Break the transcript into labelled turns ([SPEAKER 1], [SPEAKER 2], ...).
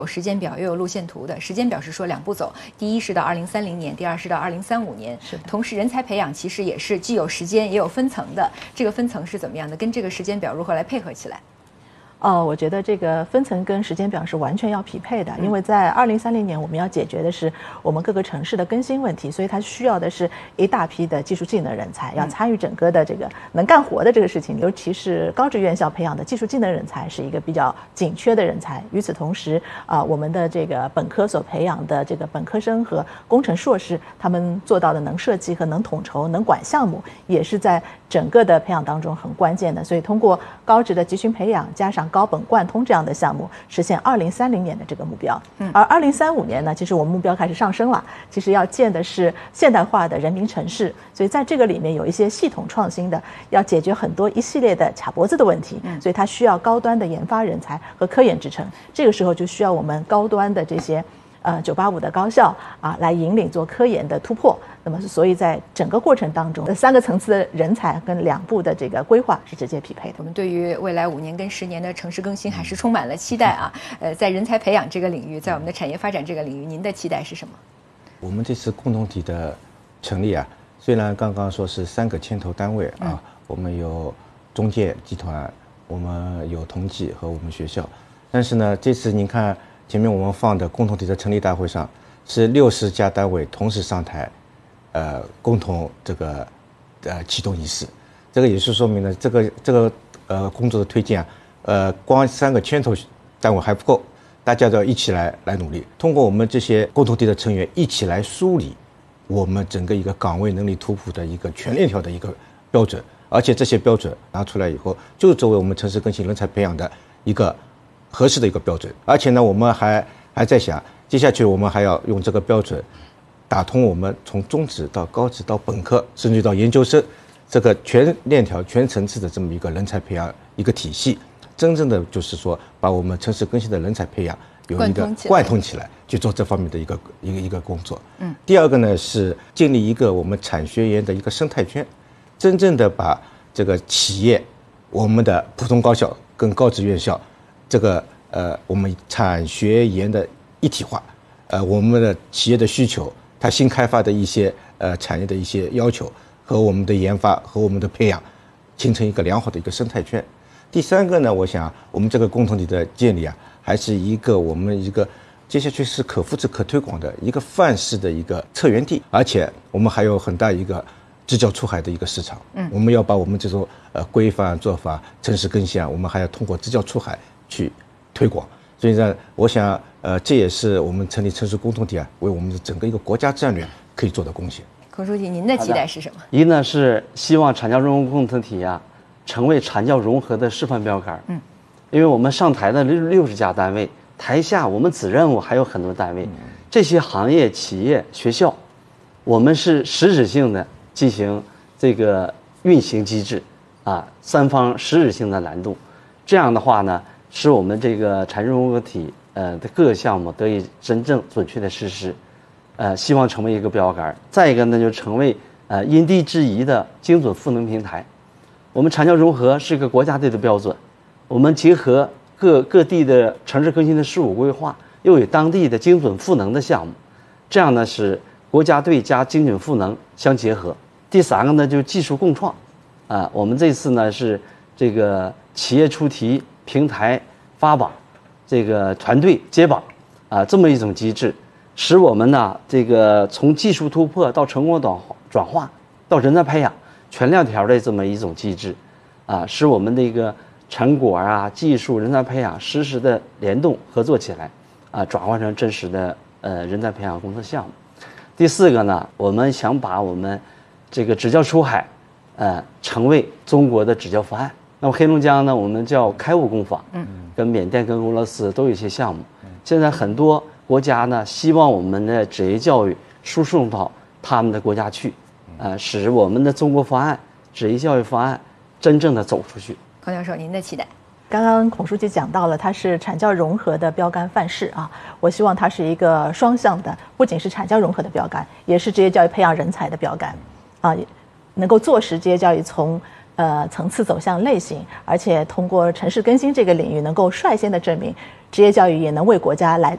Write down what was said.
[SPEAKER 1] 有时间表又有路线图的。时间表是说2步走，第一是到2030年，第二是到2035年。同时，人才培养其实也是既有时间也有分层的。这个分层是怎么样的？跟这个时间表如何来配合起来？
[SPEAKER 2] 我觉得这个分层跟时间表是完全要匹配的，因为在2030年我们要解决的是我们各个城市的更新问题，所以它需要的是一大批的技术技能人才，要参与整个的这个能干活的这个事情，尤其是高职院校培养的技术技能人才是一个比较紧缺的人才。与此同时，我们的这个本科所培养的这个本科生和工程硕士，他们做到的能设计和能统筹、能管项目，也是在整个的培养当中很关键的。所以通过高职的集群培养加上高本贯通这样的项目，实现2030年的这个目标。而2035年呢，其实我们目标开始上升了，其实要建的是现代化的人民城市，所以在这个里面有一些系统创新的，要解决很多一系列的卡脖子的问题，所以它需要高端的研发人才和科研支撑。这个时候就需要我们高端的这些985的高校来引领做科研的突破。那么所以在整个过程当中，3个层次的人才跟2步的这个规划是直接匹配的。
[SPEAKER 1] 我们对于未来5年跟10年的城市更新还是充满了期待啊！在人才培养这个领域，在我们的产业发展这个领域，您的期待是什么？
[SPEAKER 3] 我们这次共同体的成立虽然刚刚说是3个牵头单位我们有中介集团，我们有同济和我们学校，但是呢，这次您看前面我们放的共同体的成立大会上，是60家单位同时上台，共同这个启动仪式。这个也是说明了这个工作的推进光3个牵头单位还不够，大家都要一起来努力，通过我们这些共同体的成员一起来梳理我们整个一个岗位能力图谱的一个全链条的一个标准，而且这些标准拿出来以后，就作为我们城市更新人才培养的一个合适的一个标准。而且呢，我们还在想，接下去我们还要用这个标准打通我们从中职到高职到本科，甚至到研究生这个全链条、全层次的这么一个人才培养一个体系，真正的就是说把我们城市更新的人才培养有一个贯通起来，去做这方面的一个工作。第二个呢是建立一个我们产学研的一个生态圈，真正的把这个企业、我们的普通高校跟高职院校这个我们产学研的一体化，我们的企业的需求，它新开发的一些产业的一些要求和我们的研发和我们的培养，形成一个良好的一个生态圈。第3个呢，我想我们这个共同体的建立还是我们一个接下去是可复制、可推广的一个范式的一个策源地，而且我们还有很大一个支教出海的一个市场。我们要把我们这种规范做法、城市更新我们还要通过支教出海去推广。所以呢，我想这也是我们成立城市共同体为我们的整个一个国家战略可以做的贡献。
[SPEAKER 1] 孔书记，您的期待是什么？
[SPEAKER 4] 一呢是希望产教融合共同体成为产教融合的示范标杆。因为我们上台的60家单位，台下我们子任务还有很多单位，这些行业、企业、学校，我们是实质性的进行这个运行机制3方实质性的难度。这样的话呢，使我们这个产教融合体的各个项目得以真正准确的实施。希望成为一个标杆。再一个呢，就成为因地制宜的精准赋能平台。我们产教融合是一个国家队的标准，我们结合各地的城市更新的事务规划，又有当地的精准赋能的项目，这样呢是国家队加精准赋能相结合。第3个呢，就是技术共创。我们这次呢是这个企业出题、平台发榜、这个团队接榜这么一种机制。使我们呢，这个从技术突破到成果转化到人才培养全链条的这么一种机制，使我们的一个成果技术、人才培养实时的联动合作起来，转化成真实的人才培养工作项目。第4个呢，我们想把我们这个支教出海，成为中国的支教方案。那么黑龙江呢，我们叫开悟工坊，跟缅甸跟俄罗斯都有一些项目。现在很多国家呢，希望我们的职业教育输送到他们的国家去，使我们的中国方案、职业教育方案真正的走出去。
[SPEAKER 1] 孔教授，您的期待？
[SPEAKER 2] 刚刚孔书记讲到了，它是产教融合的标杆范式我希望它是一个双向的，不仅是产教融合的标杆，也是职业教育培养人才的标杆能够坐实职业教育从层次走向类型，而且通过城市更新这个领域，能够率先的证明职业教育也能为国家来